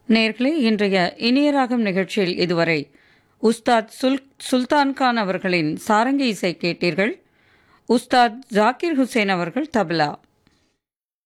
நேர்களே, இன்றைய இனியராகம் நிகழ்ச்சியில் இதுவரை உஸ்தாத் சுல்தான் கான் அவர்களின் சாரங்கி இசை கேட்டீர்கள். உஸ்தாத் ஜாக்கிர் ஹுசேன் அவர்கள் தபலா.